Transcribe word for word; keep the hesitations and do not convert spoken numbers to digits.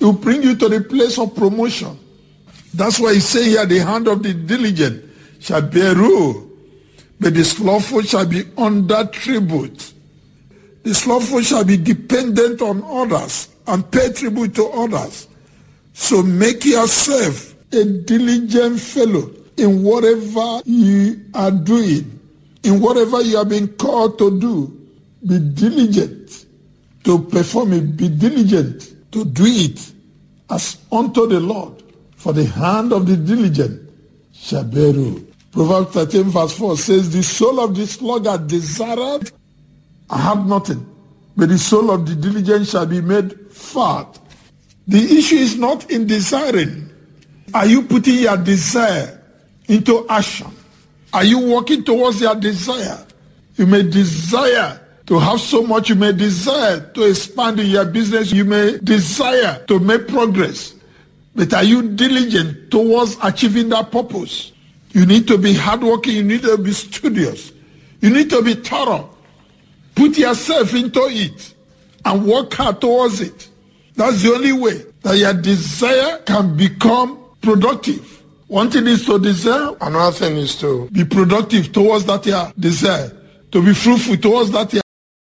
It will bring you to the place of promotion. That's why he's saying here, the hand of the diligent shall bear rule, but the slothful shall be under tribute. The slothful shall be dependent on others and pay tribute to others. So make yourself a diligent fellow in whatever you are doing, in whatever you have been called to do. Be diligent to perform it. Be diligent to do it as unto the Lord. For the hand of the diligent shall bear rule. Proverbs thirteen verse four says, the soul of the sluggard desireth and have nothing, but the soul of the diligent shall be made fat. The issue is not in desiring. Are you putting your desire into action? Are you working towards your desire? You may desire to have so much. You may desire to expand in your business. You may desire to make progress. But are you diligent towards achieving that purpose? You need to be hardworking. You need to be studious. You need to be thorough. Put yourself into it and work hard towards it. That's the only way that your desire can become productive. One thing is to desire. Another thing is to be productive towards that your desire. To be fruitful towards that your